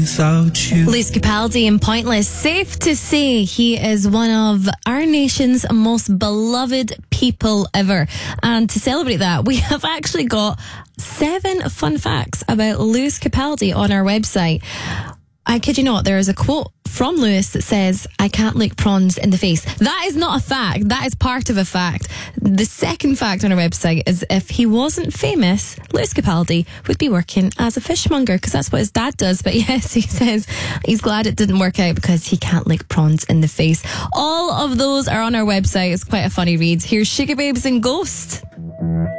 without you. Lewis Capaldi in Pointless. Safe to say he is one of our nation's most beloved people ever. And to celebrate that, we have actually got 7 fun facts about Lewis Capaldi on our website. I kid you not, there is a quote from Lewis that says, "I can't look prawns in the face." That is not a fact. That is part of a fact. The second fact on our website is if he wasn't famous, Lewis Capaldi would be working as a fishmonger because that's what his dad does. But yes, he says he's glad it didn't work out because he can't look prawns in the face. All of those are on our website. It's quite a funny read. Here's Sugar Babes and Ghost.